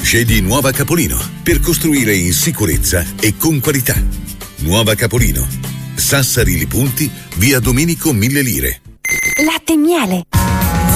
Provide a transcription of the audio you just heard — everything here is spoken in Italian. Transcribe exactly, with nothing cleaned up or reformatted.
Scegli Nuova Capolino per costruire in sicurezza e con qualità. Nuova Capolino, Sassari Li Punti, via Domenico Mille Lire. Latte e miele.